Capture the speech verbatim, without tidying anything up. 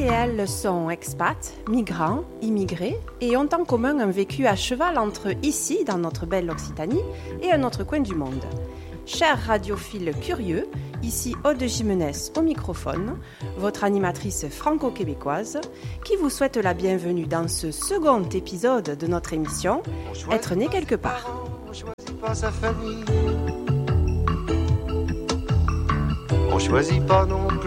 et elle sont expats, migrants, immigrés et ont en commun un vécu à cheval entre ici, dans notre belle Occitanie, et un autre coin du monde. Chers radiophiles curieux, ici Aude Gimenez au microphone, votre animatrice franco-québécoise, qui vous souhaite la bienvenue dans ce second épisode de notre émission « Être né quelque part ». On choisit pas sa famille. On choisit pas non plus